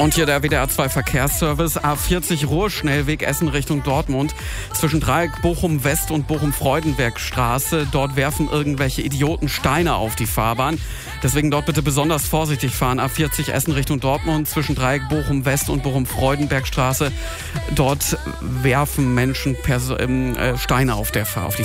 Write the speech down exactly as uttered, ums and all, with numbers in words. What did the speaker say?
Und hier der W D R zwei Verkehrsservice. A vierzig Ruhrschnellweg Essen Richtung Dortmund. Zwischen Dreieck Bochum West und Bochum-Freudenberg-Straße. Dort werfen irgendwelche Idioten Steine auf die Fahrbahn. Deswegen dort bitte besonders vorsichtig fahren. A vierzig Essen Richtung Dortmund. Zwischen Dreieck Bochum West und Bochum-Freudenberg-Straße. Dort werfen Menschen Perso- äh, Steine auf, der, auf die